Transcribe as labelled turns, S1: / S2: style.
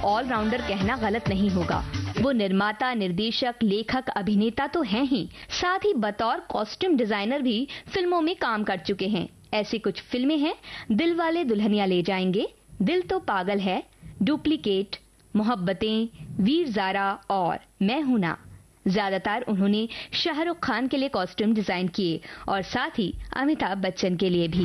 S1: Allrounder कहना गलत नहीं होगा। वो निर्माता, निर्देशक, लेखक, अभिनेता तो हैं ही, साथ ही बतौर कॉस्ट्यूम डिजाइनर भी फिल्मों में काम कर चुके हैं। ऐसी कुछ फिल्में हैं: दिलवाले दुल्हनिया ले जाएंगे, दिल तो पागल है, डुप्लीकेट, मोहब्बतें, वीर ज़ारा और मैं हूं ना। ज्यादातर उन्होंने शाहरुख खान के लिए कॉस्ट्यूम डिजाइन किए और साथ ही अमिताभ बच्चन के लिए भी।